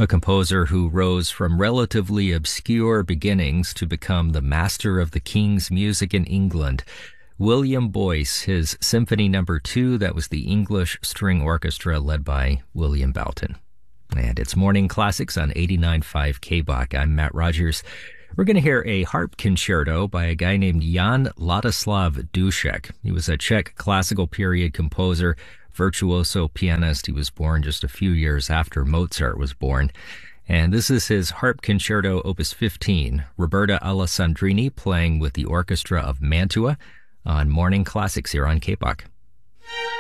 a composer who rose from relatively obscure beginnings to become the master of the king's music in England. William Boyce, his Symphony No. 2, that was the English String Orchestra led by William Belton. And it's Morning Classics on 89.5 KBOK. I'm Matt Rogers. We're going to hear a harp concerto by a guy named Jan Ladislav Dušek. He was a Czech classical period composer, virtuoso pianist. He was born just a few years after Mozart was born. And this is his harp concerto, Opus 15, Roberta Alessandrini playing with the Orchestra of Mantua on Morning Classics here on KBOK.